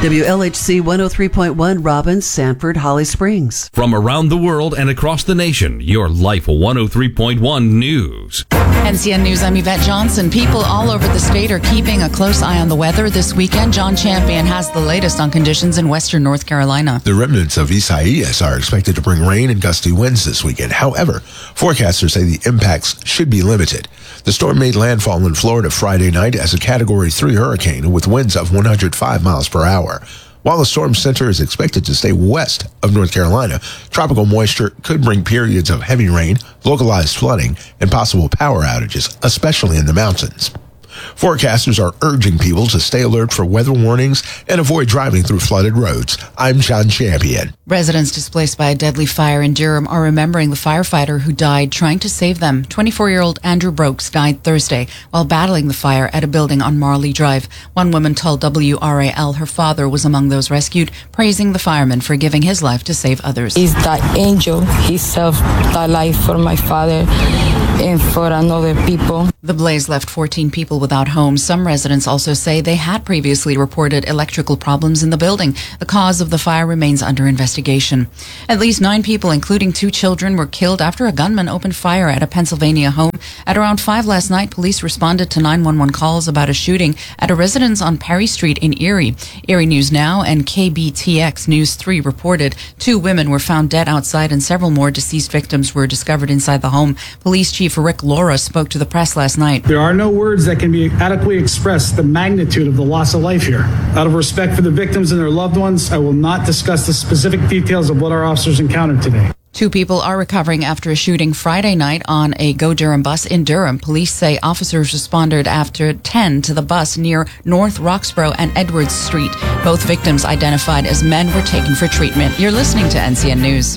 WLHC 103.1 Robbins, Sanford, Holly Springs. From around the world and across the nation, your Life 103.1 News. NCN News, I'm Yvette Johnson. People all over the state are keeping a close eye on the weather this weekend. John Champion has the latest on conditions in western North Carolina. The remnants of Isaias are expected to bring rain and gusty winds this weekend. However, forecasters say the impacts should be limited. The storm made landfall in Florida Friday night as a Category 3 hurricane with winds of 105 miles per hour. While the storm center is expected to stay west of North Carolina, tropical moisture could bring periods of heavy rain, localized flooding, and possible power outages, especially in the mountains. Forecasters are urging people to stay alert for weather warnings and avoid driving through flooded roads. I'm John Champion. Residents displaced by a deadly fire in Durham are remembering the firefighter who died trying to save them. 24-year-old Andrew Brokes died Thursday while battling the fire at a building on Marley Drive. One woman told WRAL her father was among those rescued, praising the fireman for giving his life to save others. He's that angel. He saved that life for my father and for another people. The blaze left 14 people without homes. Some residents also say they had previously reported electrical problems in the building. The cause of the fire remains under investigation. At least 9 people, including 2 children, were killed after a gunman opened fire at a Pennsylvania home. At around 5 last night, police responded to 911 calls about a shooting at a residence on Perry Street in Erie. Erie News Now and KBTX News 3 reported 2 women were found dead outside and several more deceased victims were discovered inside the home. Police Chief Rick Laura spoke to the press last night. There are no words that can be adequately express the magnitude of the loss of life here. Out of respect for the victims and their loved ones, I will not discuss the specific details of what our officers encountered today. 2 people are recovering after a shooting Friday night on a Go Durham bus in Durham. Police say officers responded after 10 to the bus near North Roxborough and Edwards Street. Both victims identified as men were taken for treatment. You're listening to NCN News.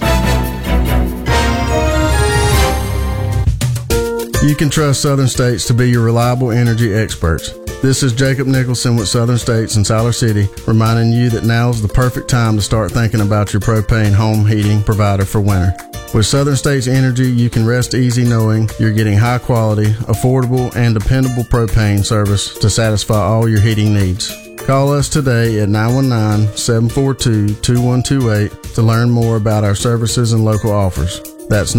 You can trust Southern States to be your reliable energy experts. This is Jacob Nicholson with Southern States in Siler City, reminding you that now is the perfect time to start thinking about your propane home heating provider for winter. With Southern States Energy, you can rest easy knowing you're getting high quality, affordable, and dependable propane service to satisfy all your heating needs. Call us today at 919-742-2128 to learn more about our services and local offers. That's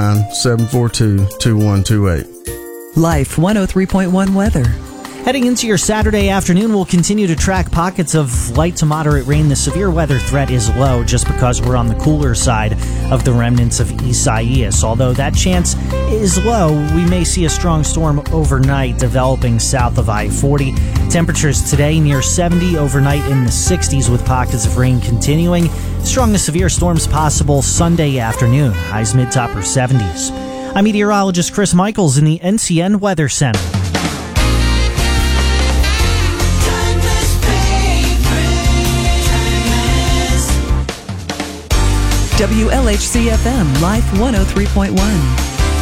919-742-2128. Life 103.1 weather. Heading into your Saturday afternoon, we'll continue to track pockets of light to moderate rain. The severe weather threat is low just because we're on the cooler side of the remnants of Isaias. Although that chance is low, we may see a strong storm overnight developing south of I-40. Temperatures today near 70, overnight in the 60s with pockets of rain continuing. Strong to severe storms possible Sunday afternoon, highs mid to upper 70s. I'm meteorologist Chris Michaels in the NCN Weather Center. WLHC FM, Life 103.1.